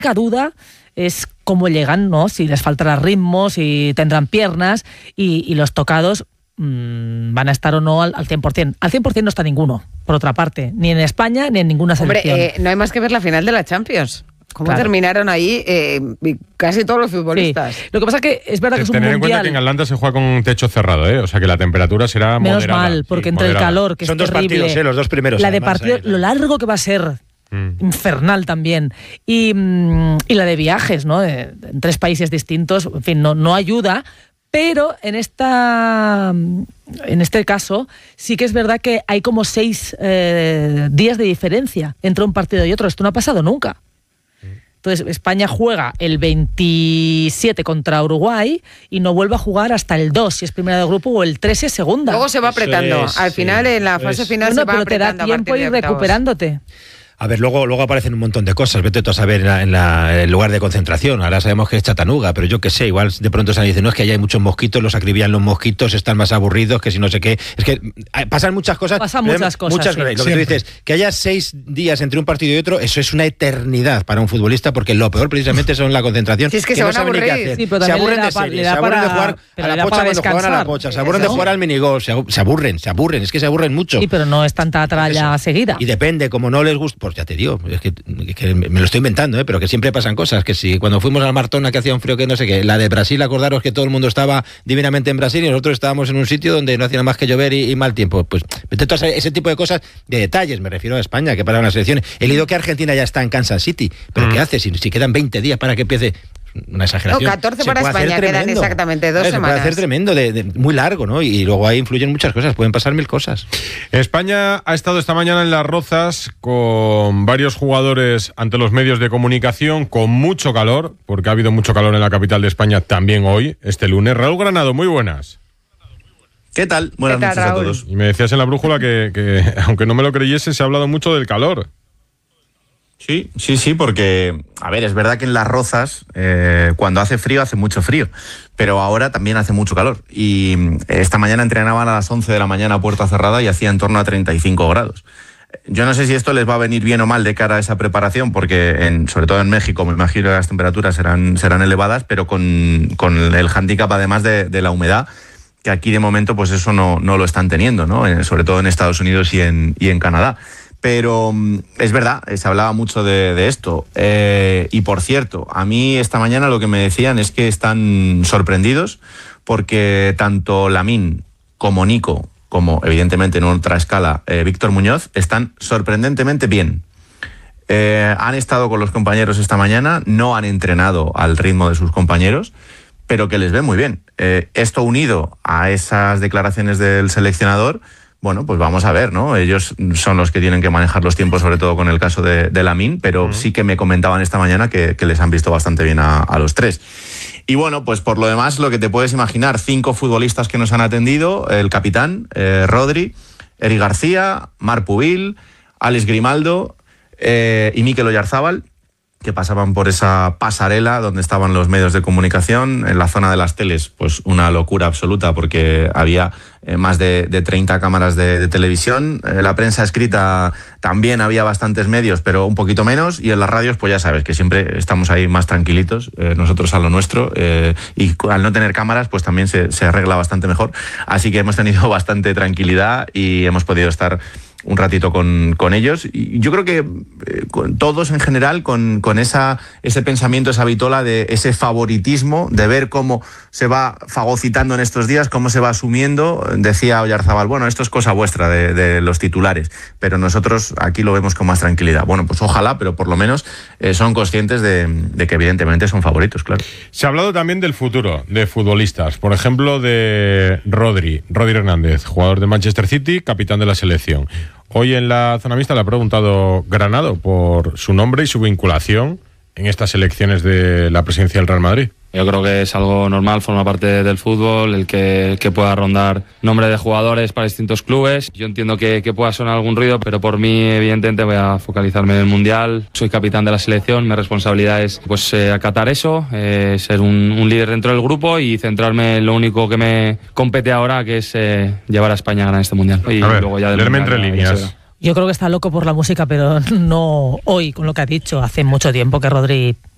La duda es cómo llegan, ¿no? Si les faltará ritmo, si tendrán piernas y los tocados van a estar o no al 100%. Al 100% no está ninguno, por otra parte, ni en España ni en ninguna selección. Hombre, no hay más que ver la final de la Champions. ¿Cómo terminaron ahí casi todos los futbolistas? Sí. Lo que pasa es que es verdad que es un mundial... Tener en cuenta que en Atlanta se juega con un techo cerrado, ¿eh? O sea que la temperatura será menos moderada. mal, porque entre moderada. el calor, que son es terrible... Son 2 partidos, los 2 primeros. La además, de partido, lo largo que va a ser... infernal también. Y la de viajes, ¿no? En 3 países distintos, en fin, no ayuda... Pero en este caso sí que es verdad que hay como 6 días de diferencia entre un partido y otro. Esto no ha pasado nunca. Entonces España juega el 27 contra Uruguay y no vuelve a jugar hasta el 2 si es primera de grupo o el 3 si es segunda. Luego se va apretando. Al final, en la fase final se va apretando. Pero te da tiempo ir recuperándote. A ver, luego aparecen un montón de cosas. Vete tú a saber en el lugar de concentración. Ahora sabemos que es Chattanooga, pero yo qué sé, igual de pronto se dice, no, es que allá hay muchos mosquitos, los acribillan los mosquitos, están más aburridos, que si no sé qué. Es que pasan muchas cosas. Pasan muchas cosas. Sí. Lo que tú dices, que haya 6 días entre un partido y otro, eso es una eternidad para un futbolista, porque lo peor precisamente son la concentración. Si es que se no van a saben ni qué aburrir. hacer. Sí, pero se aburren le da de series, se aburren de jugar a la pocha cuando juegan a la pocha, se aburren de jugar al minigolf, se aburren, es que se aburren mucho. Sí, pero no es tanta tralla seguida. Y depende, como no les gusta, pues ya te digo, es que me lo estoy inventando, pero que siempre pasan cosas, que si cuando fuimos al Martona que hacía un frío que no sé qué, la de Brasil, acordaros que todo el mundo estaba divinamente en Brasil y nosotros estábamos en un sitio donde no hacía nada más que llover y mal tiempo, pues ese tipo de cosas, de detalles, me refiero a España, que para unas selecciones, he leído que Argentina ya está en Kansas City, pero ¿qué hace si quedan 20 días para que empiece? Una exageración. No, 14 para España, quedan exactamente 2 semanas. Puede hacer tremendo, muy largo, ¿no? Y luego ahí influyen muchas cosas, pueden pasar 1000 cosas. España ha estado esta mañana en Las Rozas con varios jugadores ante los medios de comunicación, con mucho calor, porque ha habido mucho calor en la capital de España también hoy, este lunes. Raúl Granado, muy buenas. ¿Qué tal? Buenas noches a todos. Y me decías en la brújula que aunque no me lo creyese, se ha hablado mucho del calor. Sí, porque, a ver, es verdad que en Las Rozas, cuando hace frío, hace mucho frío, pero ahora también hace mucho calor. Y esta mañana entrenaban a las 11 de la mañana a puerta cerrada y hacía en torno a 35 grados. Yo no sé si esto les va a venir bien o mal de cara a esa preparación, porque sobre todo en México me imagino que las temperaturas serán elevadas, pero con el hándicap además de la humedad, que aquí de momento pues eso no lo están teniendo, ¿no? Sobre todo en Estados Unidos y en Canadá. Pero es verdad, se hablaba mucho de esto. Y por cierto, a mí esta mañana lo que me decían es que están sorprendidos porque tanto Lamine como Nico, como evidentemente en otra escala Víctor Muñoz, están sorprendentemente bien. Han estado con los compañeros esta mañana, no han entrenado al ritmo de sus compañeros, pero que les ve muy bien. Esto unido a esas declaraciones del seleccionador, bueno, pues vamos a ver, ¿no? Ellos son los que tienen que manejar los tiempos, sobre todo con el caso de Lamine, pero sí que me comentaban esta mañana que les han visto bastante bien a los 3. Y bueno, pues por lo demás, lo que te puedes imaginar, 5 futbolistas que nos han atendido, el capitán, Rodri, Eric García, Marc Pubil, Alex Grimaldo y Mikel Oyarzábal, que pasaban por esa pasarela donde estaban los medios de comunicación. En la zona de las teles, pues una locura absoluta, porque había más de 30 cámaras de televisión. La prensa escrita también había bastantes medios, pero un poquito menos. Y en las radios, pues ya sabes que siempre estamos ahí más tranquilitos, nosotros a lo nuestro. Y al no tener cámaras, pues también se arregla bastante mejor. Así que hemos tenido bastante tranquilidad y hemos podido estar un ratito con ellos. Y yo creo que con todos en general, con ese pensamiento, esa vitola de ese favoritismo, de ver cómo se va fagocitando en estos días, cómo se va asumiendo. Decía Oyarzábal, bueno, esto es cosa vuestra de los titulares, pero nosotros aquí lo vemos con más tranquilidad. Bueno, pues ojalá, pero por lo menos son conscientes de que evidentemente son favoritos, claro. Se ha hablado también del futuro de futbolistas, por ejemplo de Rodri Hernández, jugador de Manchester City, capitán de la selección. Hoy en la zona mixta le ha preguntado Granado por su nombre y su vinculación en estas elecciones de la presidencia del Real Madrid. Yo creo que es algo normal, forma parte del fútbol, el que pueda rondar nombre de jugadores para distintos clubes. Yo entiendo que pueda sonar algún ruido, pero por mí evidentemente voy a focalizarme en el Mundial. Soy capitán de la selección, mi responsabilidad es acatar eso, ser un líder dentro del grupo y centrarme en lo único que me compete ahora, que es llevar a España a ganar este Mundial. Y a ver, luego ya leerme entre líneas. Yo creo que está loco por la música, pero no hoy, con lo que ha dicho. Hace mucho tiempo que Rodri